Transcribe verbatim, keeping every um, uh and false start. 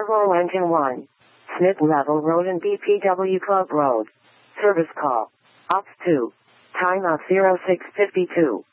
Cargo Engine one. Smith Level Road and B P W Club Road. Service call. Ops two. Time of zero six fifty-two.